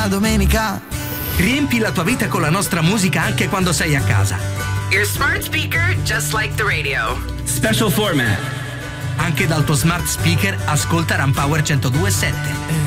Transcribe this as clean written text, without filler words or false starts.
la domenica. Riempi la tua vita con la nostra musica anche quando sei a casa. Your smart speaker, just like the radio. Special format. Anche dal tuo smart speaker ascolta Rampower 102.7.